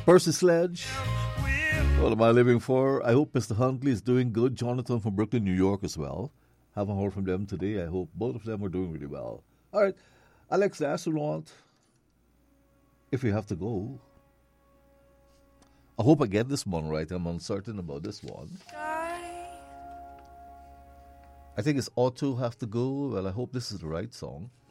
Percy Sledge. What am I living for? I hope Mr. Huntley is doing good. Jonathan from Brooklyn, New York as well. Haven't heard from them today. I hope both of them are doing really well. All right. Alex the astronaut, if you have to go. I hope I get this one right. I'm uncertain about this one. I think it's ought to have to go. Well, I hope this is the right song.